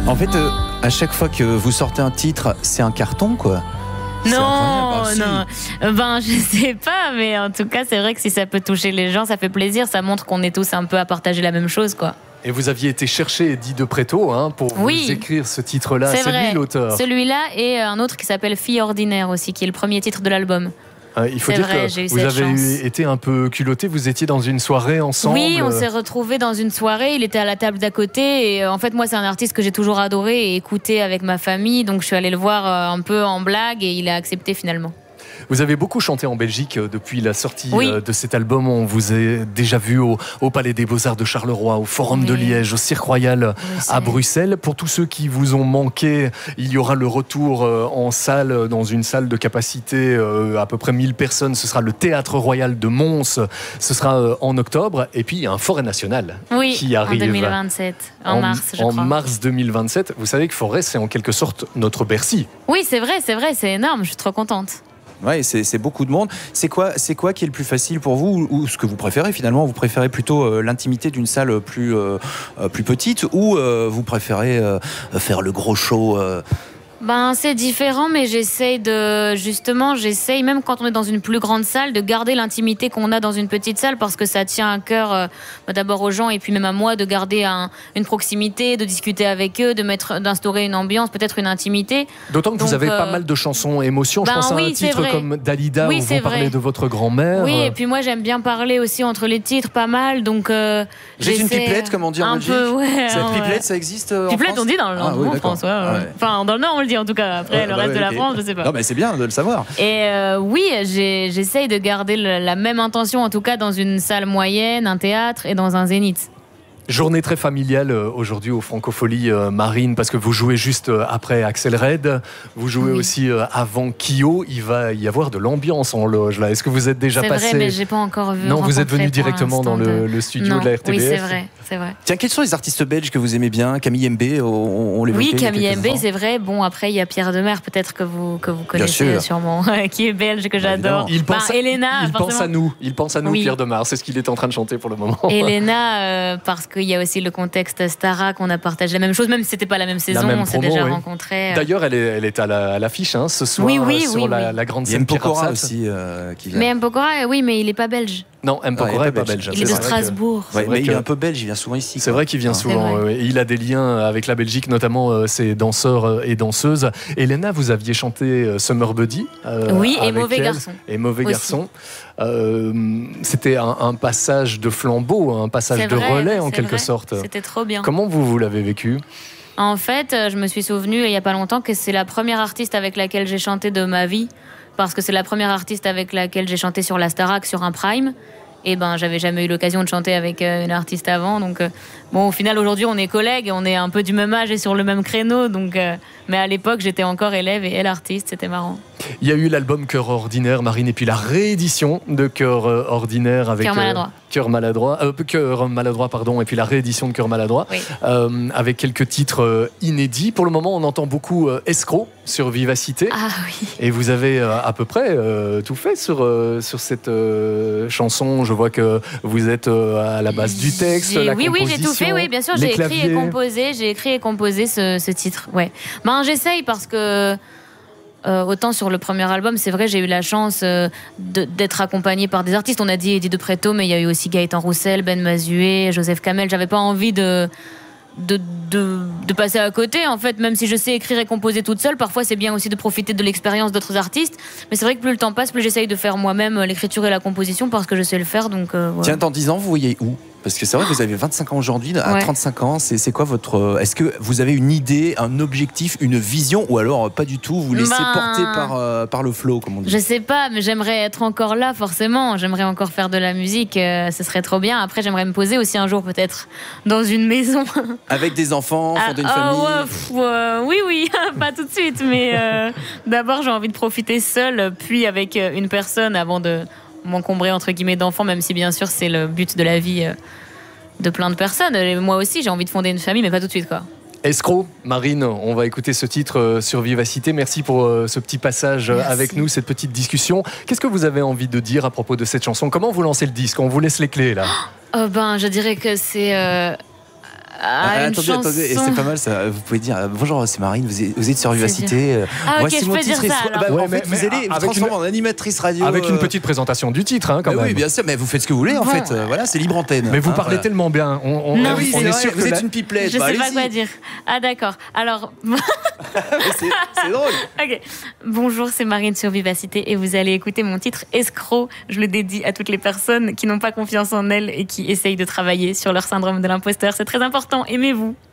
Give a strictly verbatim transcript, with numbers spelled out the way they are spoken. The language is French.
En fait, euh, à chaque fois que vous sortez un titre, c'est un carton, quoi. Non, non. Ben, je sais pas, mais en tout cas, c'est vrai que si ça peut toucher les gens, ça fait plaisir. Ça montre qu'on est tous un peu à partager la même chose, quoi. Et vous aviez été chercher Eddie de Pretto hein, pour oui. vous écrire ce titre-là. C'est, c'est vrai. lui l'auteur. Celui-là et un autre qui s'appelle Fille ordinaire aussi, qui est le premier titre de l'album. Euh, il faut c'est dire vrai, que vous avez chance. été un peu culotté, vous étiez dans une soirée ensemble. Oui, on s'est retrouvés dans une soirée, il était à la table d'à côté et en fait moi c'est un artiste que j'ai toujours adoré et écouté avec ma famille, donc je suis allée le voir un peu en blague et il a accepté finalement. Vous avez beaucoup chanté en Belgique depuis la sortie oui. de cet album. On vous a déjà vu au, au Palais des Beaux-Arts de Charleroi, au Forum oui. de Liège, au Cirque Royal Bruxelles. à Bruxelles. Pour tous ceux qui vous ont manqué, il y aura le retour en salle, dans une salle de capacité à peu près mille personnes. Ce sera le Théâtre Royal de Mons. Ce sera en octobre. Et puis il y a un Forêt National oui, qui arrive. en deux mille vingt-sept, en, en mars, je en crois. En mars deux mille vingt-sept. Vous savez que Forêt, c'est en quelque sorte notre Bercy. Oui, c'est vrai, c'est vrai, c'est énorme. Je suis trop contente. Ouais, c'est, c'est beaucoup de monde. C'est quoi, c'est quoi qui est le plus facile pour vous ou, ou ce que vous préférez finalement? Vous préférez plutôt euh, l'intimité d'une salle plus, euh, plus petite ou euh, vous préférez euh, faire le gros show euh... Ben, c'est différent, mais j'essaye de, justement, j'essaye, même quand on est dans une plus grande salle, de garder l'intimité qu'on a dans une petite salle parce que ça tient à cœur, euh, d'abord aux gens et puis même à moi, de garder un, une proximité, de discuter avec eux, de mettre, d'instaurer une ambiance, peut-être une intimité. D'autant que Donc, vous avez euh... pas mal de chansons émotions. Ben, Je pense oui, à un titre vrai. comme Dalida oui, où vous parlez vrai. de votre grand-mère. Oui, et puis moi, j'aime bien parler aussi entre les titres, pas mal. Donc, euh, J'ai une pipelette, comme on dit en un Belgique. peu, ouais, Cette ouais. pipelette, ça existe euh, en pipelette, France? on dit dans le nord, ah, oui, en France. Ouais, ouais. Ah, ouais. Enfin, dans le nord, on le dit en tout cas. Après, ouais, le bah reste ouais, de la okay. France, je sais pas. Non, mais c'est bien de le savoir. Et euh, oui, j'ai, j'essaye de garder le, la même intention, en tout cas dans une salle moyenne, un théâtre et dans un zénith. Journée très familiale aujourd'hui au Francofolie euh, Marine, parce que vous jouez juste après Axel Red, vous jouez oui. aussi euh, avant Kyo. Il va y avoir de l'ambiance en loge là. Est-ce que vous êtes déjà c'est passé? C'est vrai, mais j'ai pas encore vu. Non, vous êtes venu directement dans le, le studio non. de la R T B F. Oui, c'est vrai, c'est vrai. Tiens, quels sont les artistes belges que vous aimez bien? Camille M B, on, on l'évoquait. Oui, Camille M B, c'est vrai. Bon, après il y a Pierre Demer, peut-être que vous que vous connaissez sûrement, qui est belge, que j'adore. Il pense, bah, à, Elena, il pense à nous. Il pense à nous, oui. Pierre Demer. C'est ce qu'il est en train de chanter pour le moment. Elena, euh, parce qu'il y a aussi le contexte Starac, on a partagé la même chose, même si c'était pas la même saison, même on promo, s'est déjà oui. rencontrés. D'ailleurs, elle est, elle est à, la, à l'affiche hein, ce soir oui, oui, sur oui, la, oui. la grande scène. Il y a Mpokora aussi euh, qui vient. Mais Mpokora, oui, mais il est pas belge. Non, Mpokora ah, n'est pas belge. Il est, est de Strasbourg. Que... Ouais, mais il est un peu belge, il vient souvent ici. C'est quoi. vrai qu'il vient ah, souvent. Euh, il a des liens avec la Belgique, notamment euh, ses danseurs euh, et danseuses. Elena, vous aviez chanté euh, Summer Buddy. Euh, oui, et Mauvais elle, Garçon. Et Mauvais aussi. Garçon. Euh, c'était un, un passage de flambeau, un passage c'est de vrai, relais en quelque vrai. sorte. C'était trop bien. Comment vous, vous l'avez vécu? En fait, je me suis souvenue il n'y a pas longtemps que c'est la première artiste avec laquelle j'ai chanté de ma vie. Parce que c'est la première artiste avec laquelle j'ai chanté sur la Starac, sur un Prime. Et ben, j'avais jamais eu l'occasion de chanter avec une artiste avant. Donc, euh, bon, au final, aujourd'hui, on est collègues, on est un peu du même âge et sur le même créneau. Donc, euh, mais à l'époque, j'étais encore élève et elle artiste, c'était marrant. Il y a eu l'album Cœur Ordinaire, Marine, et puis la réédition de Cœur Ordinaire avec Cœur Maladroit. Euh, Cœur Maladroit, euh, Cœur Maladroit, pardon, et puis la réédition de Cœur Maladroit, oui. euh, avec quelques titres euh, inédits. Pour le moment, on entend beaucoup euh, Escroc sur Vivacité. Ah oui. Et vous avez euh, à peu près euh, tout fait sur euh, sur cette euh, chanson. Je vois que vous êtes euh, à la base du texte, j'ai, la oui, composition. Oui, j'ai tout fait. Oui, bien sûr, j'ai écrit et composé. J'ai écrit et composé ce, ce titre. Ouais. Ben, j'essaye parce que. Euh, autant sur le premier album, c'est vrai, j'ai eu la chance euh, de, d'être accompagnée par des artistes. On a dit Eddie de Pretto, mais il y a eu aussi Gaëtan Roussel, Ben Mazué, Joseph Kamel. J'avais pas envie de, de, de, de passer à côté, en fait, même si je sais écrire et composer toute seule. Parfois, c'est bien aussi de profiter de l'expérience d'autres artistes. Mais c'est vrai que plus le temps passe, plus j'essaye de faire moi-même l'écriture et la composition parce que je sais le faire. Donc, euh, voilà. Tiens, dans dix ans, vous voyez où? Parce que c'est vrai que vous avez vingt-cinq ans aujourd'hui, à ouais. trente-cinq ans, c'est, c'est quoi votre... Est-ce que vous avez une idée, un objectif, une vision, ou alors pas du tout, vous vous laissez ben, porter par, euh, par le flow, comme on dit? Je sais pas, mais j'aimerais être encore là, forcément. J'aimerais encore faire de la musique, euh, ce serait trop bien. Après, j'aimerais me poser aussi un jour, peut-être, dans une maison. Avec des enfants, ah, fonder une oh, famille ouais, pff, euh, Oui, oui, pas tout de suite, mais euh, d'abord, j'ai envie de profiter seule, puis avec une personne, avant de m'encombrer, entre guillemets, d'enfants, même si, bien sûr, c'est le but de la vie... Euh, de plein de personnes. Et moi aussi, j'ai envie de fonder une famille, mais pas tout de suite, quoi. Escroc, Marine, on va écouter ce titre sur Vivacité. Merci pour ce petit passage Merci. avec nous, cette petite discussion. Qu'est-ce que vous avez envie de dire à propos de cette chanson? Comment vous lancez le disque? On vous laisse les clés, là. Oh ben, je dirais que c'est... Euh... Ah, ah, attendez, chanson. attendez, et c'est pas mal ça. Vous pouvez dire bonjour, c'est Marine, vous êtes, vous êtes sur Vivacité. Ah, ok, voici je mon peux titre. dire ça, bah, ouais, en fait, mais, vous allez vous transformer en animatrice radio. Avec une petite présentation du titre, hein, quand bah même. Oui, bien sûr, mais vous faites ce que vous voulez, en bon. fait. Voilà, c'est libre antenne. Mais vous hein, parlez voilà. tellement bien. On, on, non, on, oui, on est, est vrai, sûr vous que êtes la... une pipelette. Je bah, sais pas allez-y. quoi dire. Ah, d'accord. Alors. c'est, c'est drôle. Ok. Bonjour, c'est Marine sur Vivacité et vous allez écouter mon titre Escroc. Je le dédie à toutes les personnes qui n'ont pas confiance en elles et qui essayent de travailler sur leur syndrome de l'imposteur. C'est très important. Aimez-vous.